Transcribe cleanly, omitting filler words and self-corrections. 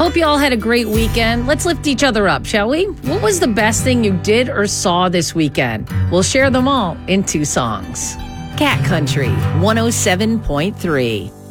Hope you all had a great weekend. Let's lift each other up, shall we? What was the best thing you did or saw this weekend? We'll share them all in 2 songs. Cat Country 107.3.